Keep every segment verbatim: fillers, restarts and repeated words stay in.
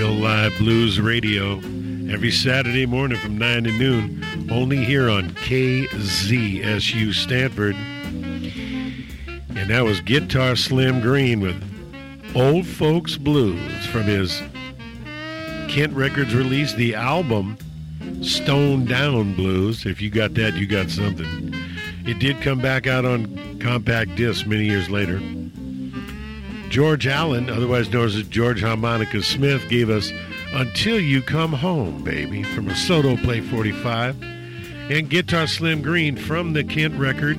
Real Live Blues Radio every Saturday morning from nine to noon, only here on K Z S U Stanford. And that was Guitar Slim Green with Old Folks Blues from his Kent Records release, the album Stone Down Blues. If you got that, you got something. It did come back out on compact disc many years later. George Allen, otherwise known as George Harmonica Smith, gave us Until You Come Home, Baby, from a Soto Play forty-five. And Guitar Slim Green from the Kent record,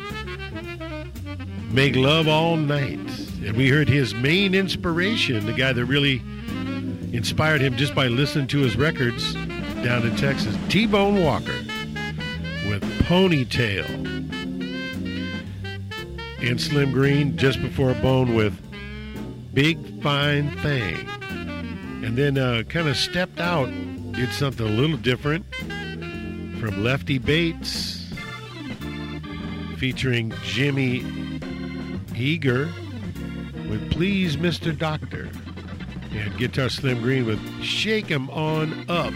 Make Love All Night. And we heard his main inspiration, the guy that really inspired him just by listening to his records down in Texas, T-Bone Walker with Ponytail. And Slim Green just before Bone with Big Fine Thing. And then uh, kind of stepped out, did something a little different from Lefty Bates, featuring Jimmy Eager with Please Mister Doctor. And Guitar Slim Green with Shake 'Em On Up.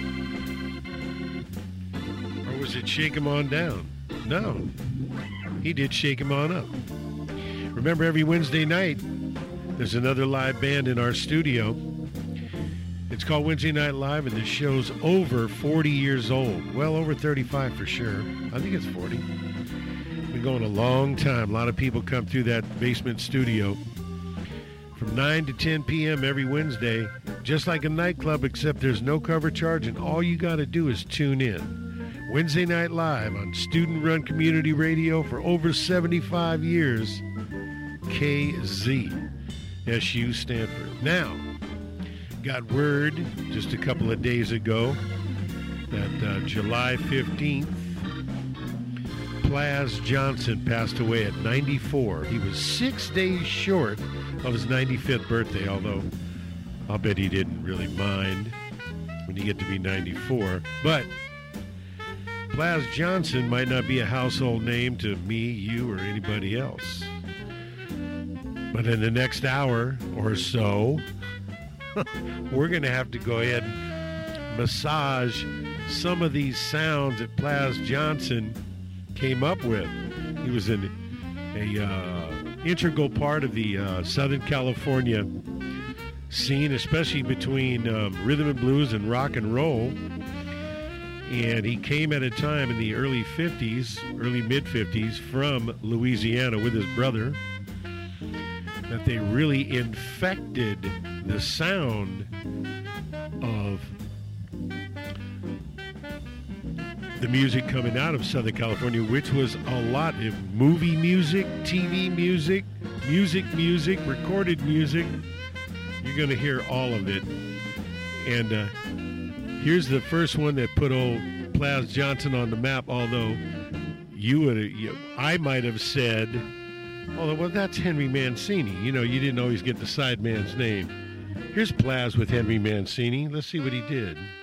Or was it Shake 'Em On Down? No, he did Shake 'Em On Up. Remember, every Wednesday night, there's another live band in our studio. It's called Wednesday Night Live, and the show's over forty years old. Well, over thirty-five for sure. I think it's forty. Been going a long time. A lot of people come through that basement studio from nine to ten p.m. every Wednesday, just like a nightclub, except there's no cover charge, and all you got to do is tune in. Wednesday Night Live on student-run community radio for over seventy-five years. K Z S U Stanford. Now, got word just a couple of days ago that uh, July fifteenth, Plas Johnson passed away at ninety-four. He was six days short of his ninety-fifth birthday, although I'll bet he didn't really mind when you get to be ninety-four. But Plas Johnson might not be a household name to me, you, or anybody else. But in the next hour or so, we're going to have to go ahead and massage some of these sounds that Plas Johnson came up with. He was an a uh, integral part of the uh, Southern California scene, especially between um, rhythm and blues and rock and roll. And he came at a time in the early fifties, early mid-fifties, from Louisiana with his brother, that they really infected the sound of the music coming out of Southern California, which was a lot of movie music, T V music, music music, recorded music. You're going to hear all of it. And uh, here's the first one that put old Plas Johnson on the map, although you would, you, I might have said, oh, well, that's Henry Mancini. You know, you didn't always get the sideman's name. Here's Plas with Henry Mancini. Let's see what he did.